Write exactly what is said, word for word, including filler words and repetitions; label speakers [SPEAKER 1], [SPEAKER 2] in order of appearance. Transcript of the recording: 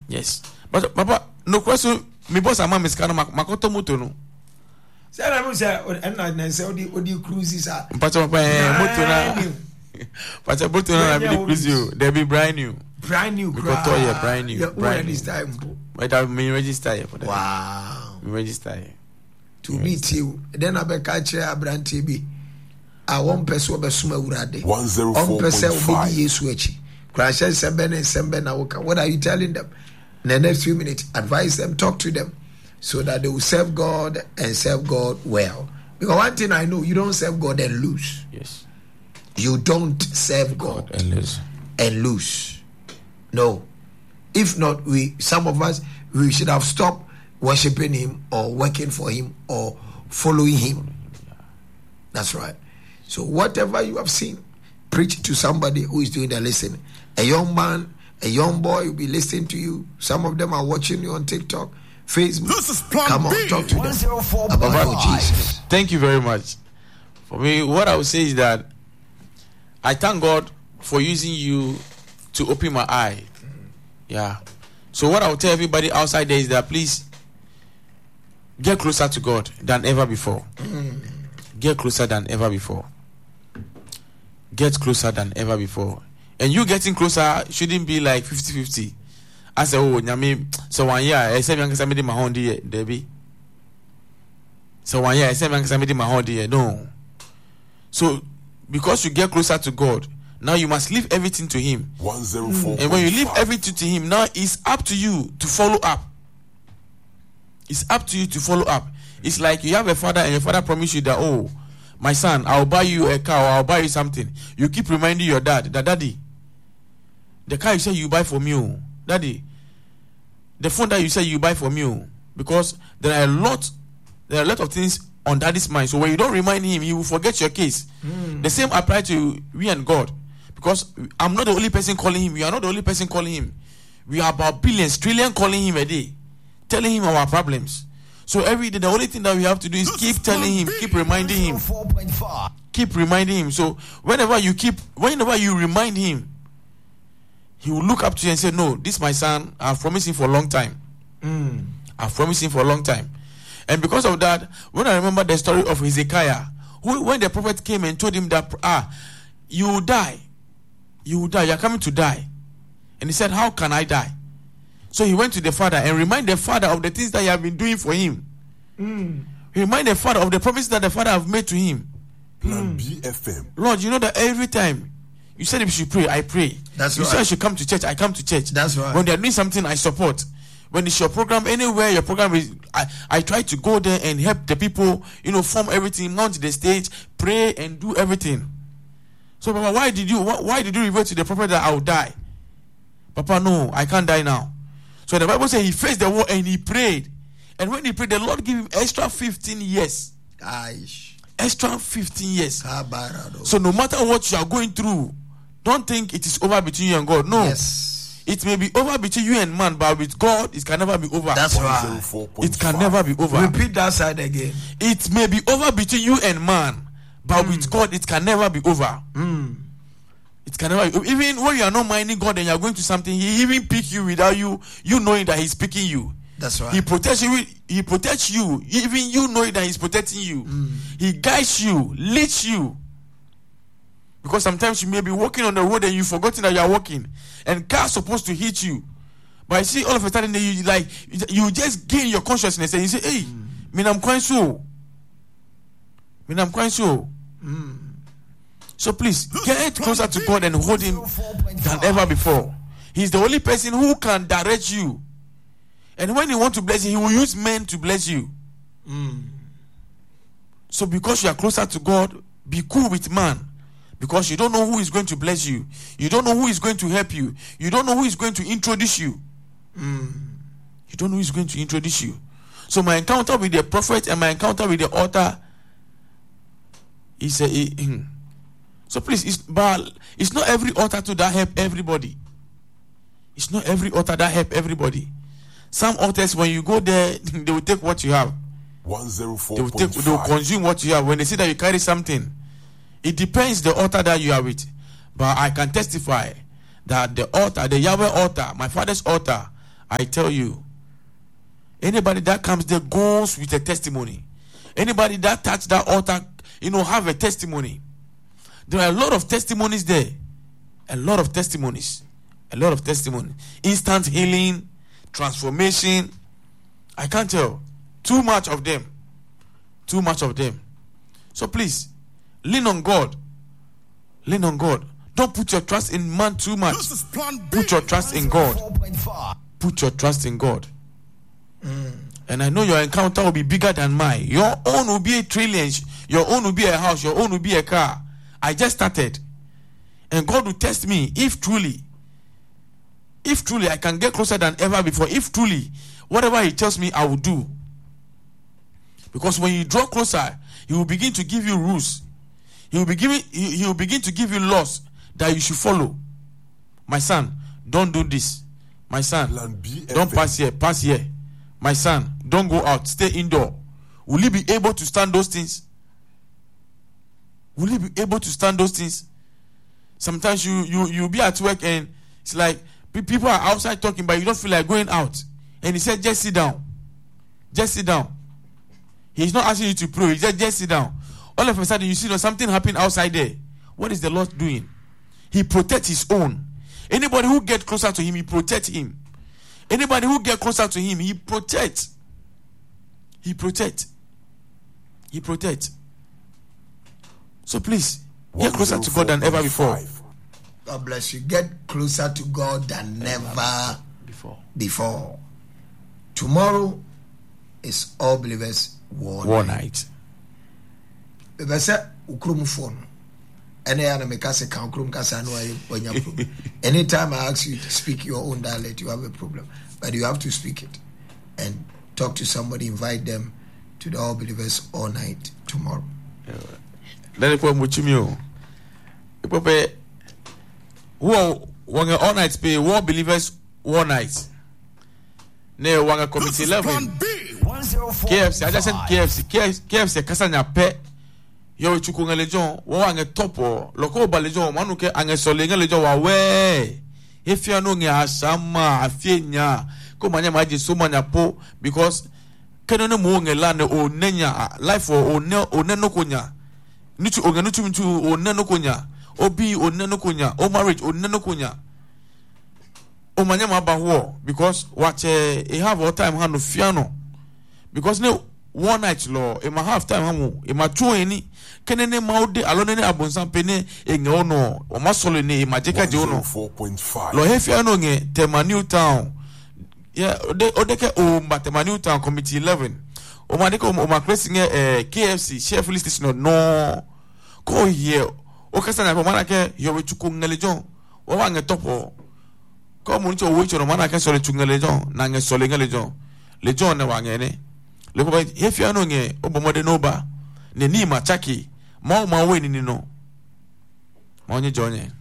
[SPEAKER 1] Yes. But Papa, no question. Me boss ama miskano makoto moto no.
[SPEAKER 2] Say na mo say and na say odi odi cruises ah.
[SPEAKER 1] Papa Papa moto na. Papa moto na be cruise you. There be brand new.
[SPEAKER 2] Brand new.
[SPEAKER 1] Because to yeah brand new.
[SPEAKER 2] Yeah,
[SPEAKER 1] brand
[SPEAKER 2] new. This time.
[SPEAKER 1] Wait, I me register here for that.
[SPEAKER 2] Wow.
[SPEAKER 1] Me register here.
[SPEAKER 2] To meet you. Then I be catch a brand T V. I one person obe suma urade.
[SPEAKER 3] one oh four point five.
[SPEAKER 2] One person obe Yesu echi. Crash seven and seven na woka. What are you telling them? In the next few minutes, advise them, talk to them, so that they will serve God and serve God well. Because one thing I know, you don't serve God and lose.
[SPEAKER 1] Yes.
[SPEAKER 2] You don't serve God,
[SPEAKER 1] God and lose.
[SPEAKER 2] And lose. No. If not, we some of us we should have stopped worshiping Him or working for Him or following Him. That's right. So whatever you have seen, preach to somebody who is doing the listening. A young man, a young boy will be listening to you. Some of them are watching you on TikTok, Facebook.
[SPEAKER 3] This is Plan
[SPEAKER 2] Come on,
[SPEAKER 3] B.
[SPEAKER 2] talk to them about oh, Jesus.
[SPEAKER 1] Thank you very much. For me, what I would say is that I thank God for using you to open my eye. Yeah. So what I would tell everybody outside there is that please get closer to God than ever before. Mm. Get closer than ever before. Get closer than ever before. And you getting closer shouldn't be like fifty-fifty. I say, oh, nyame, so one year, I say, I'm going to my home, Debbie. So one year, I say, I'm going to my home, no. So, because you get closer to God, now you must leave everything to Him.
[SPEAKER 3] one oh four.
[SPEAKER 1] And when you leave everything to Him, now it's up to you to follow up. It's up to you to follow up. It's like you have a father and your father promised you that, oh, my son, I'll buy you a car or I'll buy you something. You keep reminding your dad that, daddy, the car you say you buy for me, oh, daddy, the phone that you say you buy for me, oh, because there are a lot, there are a lot of things on daddy's mind. So when you don't remind him, he will forget your case. Mm. The same applies to we and God, because I'm not the only person calling him. You are not the only person calling him. We are about billions, trillions calling him a day, telling him our problems. So every day, the only thing that we have to do is keep telling him, keep reminding him, keep reminding him. So whenever you keep, whenever you remind him, he will look up to you and say, no, this is my son. I've promised him for a long time. Mm. I've promised him for a long time. And because of that, when I remember the story of Hezekiah, who, when the prophet came and told him that, ah, you will die. You will die. You are coming to die. And he said, how can I die? So he went to the father and reminded the father of the things that he had been doing for him. Mm. He reminded the father of the promise that the father have made to him.
[SPEAKER 3] Plan B F M.
[SPEAKER 1] Lord, you know that every time you said if you should pray, I pray.
[SPEAKER 2] That's
[SPEAKER 1] you
[SPEAKER 2] right.
[SPEAKER 1] said I should come to church, I come to church.
[SPEAKER 2] That's right.
[SPEAKER 1] When they are doing something, I support. When it's your program, anywhere your program is, I, I try to go there and help the people, you know, form everything, mount the stage, pray and do everything. So, Papa, why did you why, why did you revert to the prophet that I will die? Papa, no, I can't die now. So the Bible says he faced the war and he prayed. And when he prayed, the Lord gave him extra fifteen years.
[SPEAKER 2] Aish.
[SPEAKER 1] Extra fifteen years.
[SPEAKER 2] Kabarado.
[SPEAKER 1] So no matter what you are going through, don't think it is over between you and God. No.
[SPEAKER 2] Yes.
[SPEAKER 1] It may be over between you and man, but with God, it can never be over.
[SPEAKER 2] That's right.
[SPEAKER 1] It can never be over.
[SPEAKER 2] Repeat that side again.
[SPEAKER 1] It may be over between you and man, but mm. with God, it can never be over. Mm. It can never be. Even when you are not minding God and you are going to something, He even pick you without you, you knowing that He's picking you.
[SPEAKER 2] That's right.
[SPEAKER 1] He protects you. He protects you. Even you knowing that He's protecting you. Mm. He guides you, leads you. Because sometimes you may be walking on the road and you've forgotten that you are walking, and car's supposed to hit you, but I see all of a sudden you like you just gain your consciousness and you say, "Hey, me I'm quite so, me I'm quite so." Mm. So please get closer to God and hold Him than ever before. He's the only person who can direct you, and when He wants to bless you, He will use men to bless you. Mm. So because you are closer to God, be cool with man. Because you don't know who is going to bless you. You don't know who is going to help you. You don't know who is going to introduce you. Mm. You don't know who is going to introduce you. So my encounter with the prophet and my encounter with the altar is a... a so please, it's, but it's not every altar to that help everybody. It's not every altar that help everybody. Some altars, when you go there, they will take what you have.
[SPEAKER 3] one oh four.
[SPEAKER 1] They will take, they will consume what you have. When they see that you carry something, it depends the altar that you are with. But I can testify that the altar, the Yahweh altar, my father's altar, I tell you, anybody that comes there goes with a testimony. Anybody that touch that altar, you know, have a testimony. There are a lot of testimonies there. A lot of testimonies. A lot of testimony. Instant healing, transformation. I can't tell. Too much of them. Too much of them. So please, lean on God. Lean on God. Don't put your trust in man too much. Put your trust in God. Put your trust in God. Mm. And I know your encounter will be bigger than mine. Your own will be a trillion. Your own will be a house. Your own will be a car. I just started. And God will test me if truly, if truly I can get closer than ever before. If truly, whatever He tells me, I will do. Because when you draw closer, He will begin to give you rules. He will, be giving, he, he will begin to give you laws that you should follow. My son, don't do this. My son, don't pass here, pass here. My son, don't go out, stay indoor. Will you be able to stand those things? Will you be able to stand those things? Sometimes you you you be at work and it's like people are outside talking, but you don't feel like going out. And He said, just sit down. Just sit down. He's not asking you to pray. He said, just sit down. All of a sudden, you see something happen outside there. What is the Lord doing? He protects His own. Anybody who gets closer to Him, He protects him. Anybody who gets closer to Him, He protects. He protects. He protects. So please, get closer to God than ever before.
[SPEAKER 2] God bless you. Get closer to God than never
[SPEAKER 1] before.
[SPEAKER 2] Before. Tomorrow is All Believers War,
[SPEAKER 1] War
[SPEAKER 2] Night. Night. Anytime I ask you to speak your own dialect, you have a problem. But you have to speak it and talk to somebody, invite them to the All Believers All Night tomorrow.
[SPEAKER 1] Let me put Muchimio. Who one all night pay War Believers War Night. Ne one committee level. K F C, I just said K F C. K F C Kasanya pe. Yo chukunga lejon wo ange topo loko ba lejon manuke ange solenga lejon wa we efia no nya asama afienya ko manya maji so manya po because keno no mo ngela ne o nenya life o ne o ne no konya nitu o ngenu tumtu o ne no konya obi o ne no konya o marriage o ne no konya o manya ma ba ho because what e uh, have all time ha no fiano because no one night law e ma half time hamu e ma two any kenene maude alone ne abonsan pene enye ono o ma solo ne e ma jeka je ono lo hefia no nge tema New Town yeah ode odeke o mba tema New Town committee eleven o ma de ko o ma pressing eh K F C Sheffield station no ko here o kasa na ma na ke yo we chuku ngelejon o wa nge topo ko mu ncho wo choro ma na ke solo chungelejon na nge solo ngelejon lejon ne wa nge ne le ko hefia no nge obomode no ba ne ni ma chaki ma ma we ni no ma onye jonye